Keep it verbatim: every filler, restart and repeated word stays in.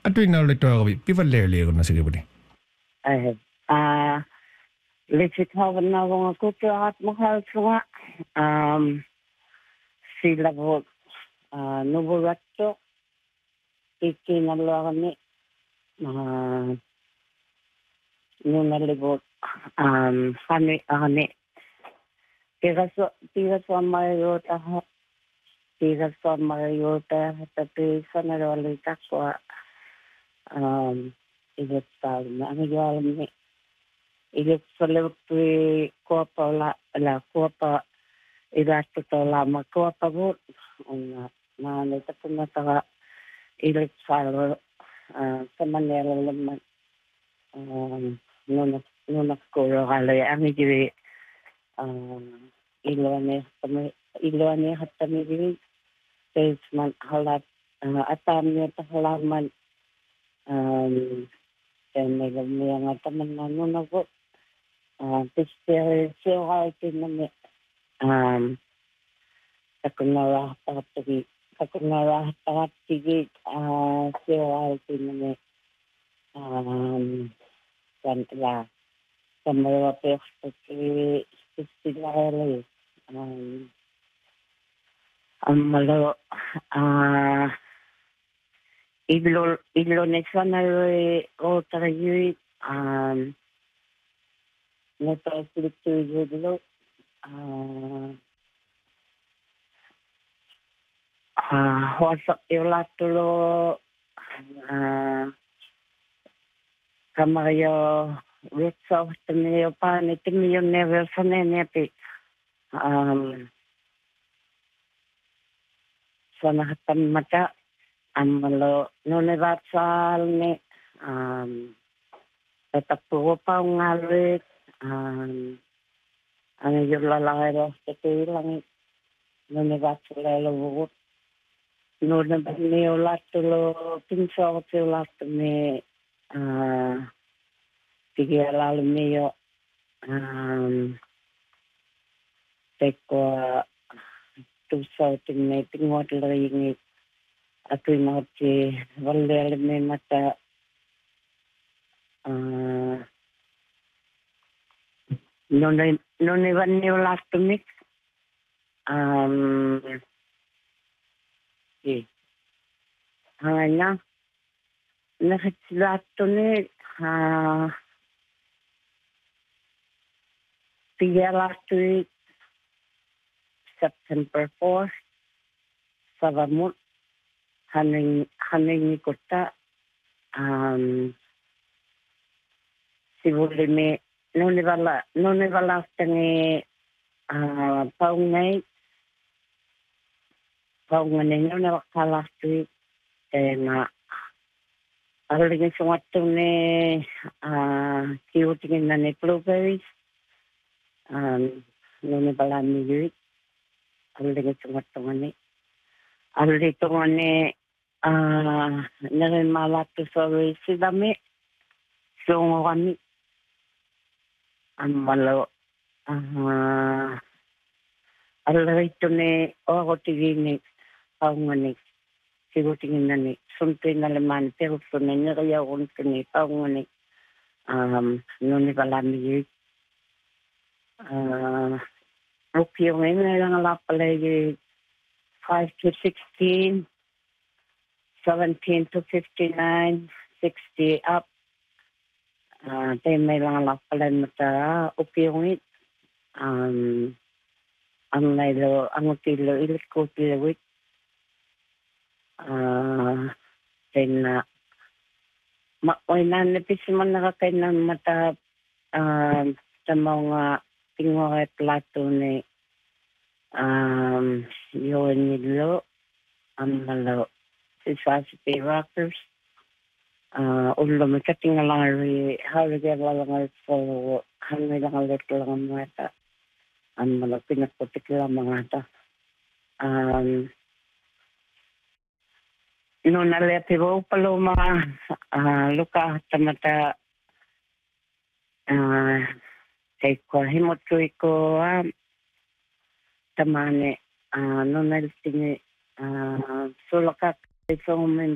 Atu ina le toa vi piva le le na sige buni. Ai a le te kawa na wanga kutu at mahal sunga um sila vo uh, nubu ratto iki na loa ni uh, nuna le vo um hane hane tira so tira so mai yo ta tira so mai yo ta ta te sana ro le ta ko um ile ta na ni yo ni ile sole tu ko pa la la ko pa ida to la ma ko pa vo na na le ta na ta ile sa sa manera le ma um no no no ko ro ale ani ji um ilone tame ilone hatame ji salesman halat atamnya ta halaman um dan me nga taman na no no ko ah peste se ha tinne um takunara tapti takunara tapti ah se ha tinne um dan la kamera peste spesiale um amalo ah ilo ilo ne sana o tarayi um ne ta silitu jelo ah ah hosa elatolo ah kamayo ritso tene pa ne timi never sone ne pe um sana hatan mata amalo no ne vatsal ne um tetap pa ngale um ano yung lalaro te lang no ne vatsal lo no ne ne olatolo pinso te olat me ah tigela lo mio um teko tu sa tinne tingot lo ing aku mati valle me mata ah non non ne vanno l'astomix um sì hanya nakatlatone ah tiga last week September fourth Savamut haning haning kota um sibuli me non ne vala non ne vala tenge ah paungai paungai non ne kala tu na aling suatu ne ah kiutingin na ne blueberries um non ne vala ni aling suatu ne aling tu ne ah nere malatu sorry sidame songwani amalo ah aling tu ne ogotigini paungani sigutingin na ni sunte na leman pero sunne nere ya unkini paungani um non ne vala ni ah okay ngayon lang la pala five to sixteen seventeen to fifty-nine sixty up ah uh, may lang la pala mata okay ngayon um ang nailo ang tilo ilit ko tilo ah then ma oy nan pisman nakakay na mata ah sa mga tingoy plato ni um yun nilo ang malo si Saspi Rockers ah ulo may katingalari hawag lang so hanay lang ulit lang mata ang malo pinaputik lang mga ta um no naletivo paloma ah luka tamata ah kay ko himot ko ko tamane ah no naltini ah sulaka isong